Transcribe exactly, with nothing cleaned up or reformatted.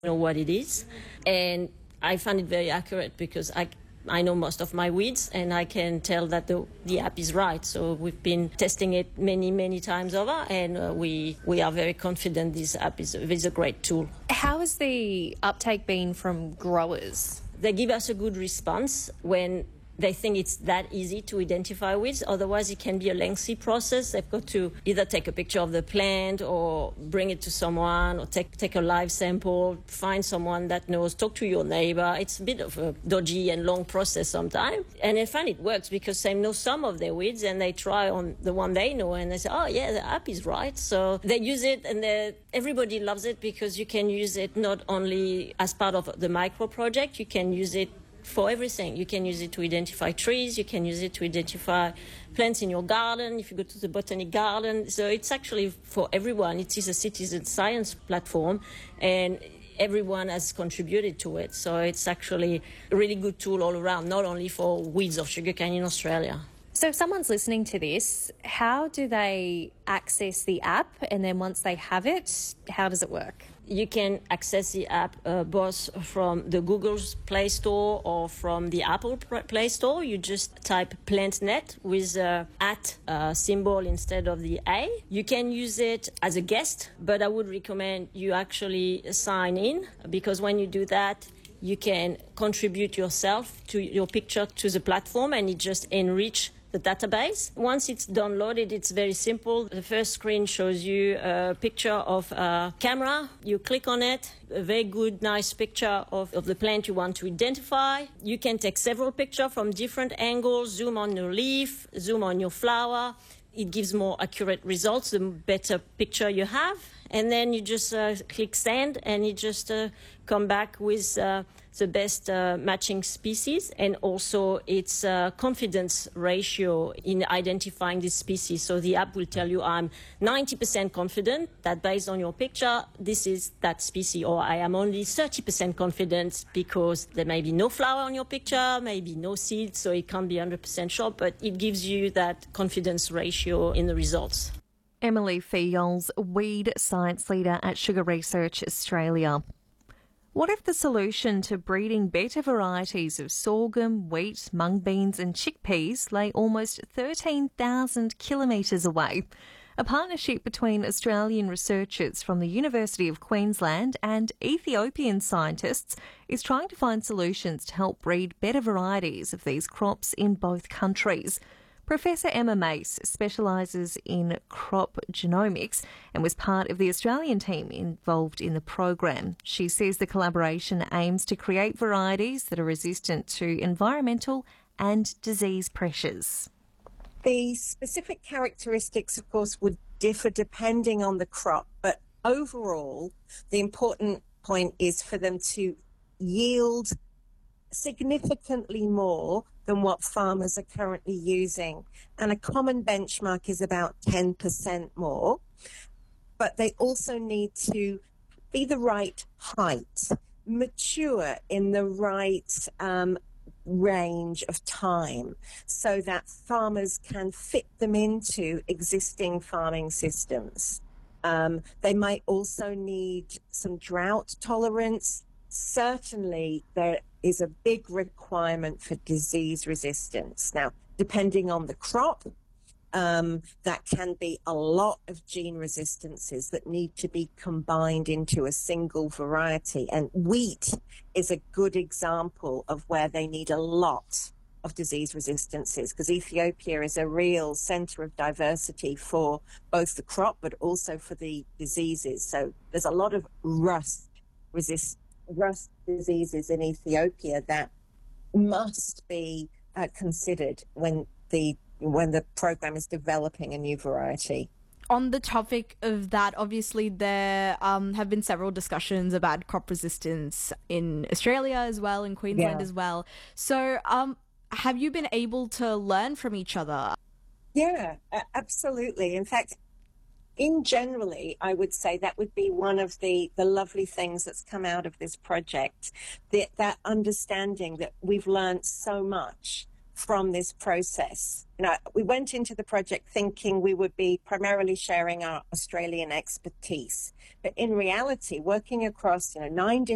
know what it is. And I find it very accurate because I I know most of my weeds and I can tell that the, the app is right. So we've been testing it many, many times over, and uh, we, we are very confident this app is, is a great tool. How has the uptake been from growers? They give us a good response when they think it's that easy to identify weeds. Otherwise, it can be a lengthy process. They've got to either take a picture of the plant or bring it to someone or take, take a live sample, find someone that knows, talk to your neighbor. It's a bit of a dodgy and long process sometimes. And I find it works because they know some of their weeds and they try on the one they know and they say, oh, yeah, the app is right. So they use it and everybody loves it because you can use it not only as part of the micro project, you can use it for everything. You can use it to identify trees, you can use it to identify plants in your garden, if you go to the botanic garden. So it's actually for everyone. It is a citizen science platform and everyone has contributed to it. So it's actually a really good tool all around, not only for weeds of sugarcane in Australia. So if someone's listening to this, how do they access the app? And then once they have it, how does it work? You can access the app uh, both from the Google's Play Store or from the Apple Play Store. You just type PlantNet with uh, at uh, symbol instead of the A. You can use it as a guest, but I would recommend you actually sign in, because when you do that, you can contribute yourself to your picture to the platform and it just enrich the database. Once it's downloaded, it's very simple. The first screen shows you a picture of a camera. You click on it, a very good, nice picture of, of the plant you want to identify. You can take several pictures from different angles, zoom on your leaf, zoom on your flower. It gives more accurate results the better picture you have. And then you just uh, click send and it just uh, come back with uh, the best uh, matching species and also its uh, confidence ratio in identifying this species. So the app will tell you I'm ninety percent confident that based on your picture, this is that species, or I am only thirty percent confident because there may be no flower on your picture, maybe no seeds, so it can't be one hundred percent sure, but it gives you that confidence ratio in the results. Emily Fiols, Weed Science Leader at Sugar Research Australia. What if the solution to breeding better varieties of sorghum, wheat, mung beans and chickpeas lay almost thirteen thousand kilometres away? A partnership between Australian researchers from the University of Queensland and Ethiopian scientists is trying to find solutions to help breed better varieties of these crops in both countries. Professor Emma Mace specialises in crop genomics and was part of the Australian team involved in the program. She says the collaboration aims to create varieties that are resistant to environmental and disease pressures. The specific characteristics, of course, would differ depending on the crop, but overall, the important point is for them to yield significantly more than what farmers are currently using. And a common benchmark is about ten percent more. But they also need to be the right height, mature in the right um, range of time so that farmers can fit them into existing farming systems. Um, they might also need some drought tolerance. Certainly, there is a big requirement for disease resistance. Now, depending on the crop, um, that can be a lot of gene resistances that need to be combined into a single variety. And wheat is a good example of where they need a lot of disease resistances, because Ethiopia is a real centre of diversity for both the crop but also for the diseases. So there's a lot of rust resist rust diseases in Ethiopia that must be uh, considered when the when the program is developing a new variety. On the topic of that, obviously there um, have been several discussions about crop resistance in Australia as well, in Queensland yeah. as well. So um, have you been able to learn from each other? Yeah, absolutely. In fact, in generally, I would say that would be one of the, the lovely things that's come out of this project, that, that understanding that we've learned so much from this process. You know, we went into the project thinking we would be primarily sharing our Australian expertise, but in reality, working across, you know, nine different